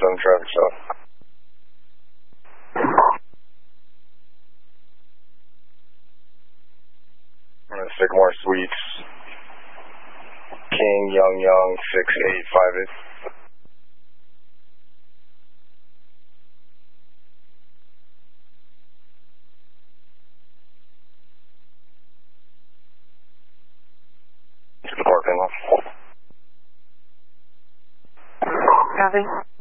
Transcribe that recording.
7 traffic stop. Sycamore Suites, King, Young, 6858. To the parking lot. Copy.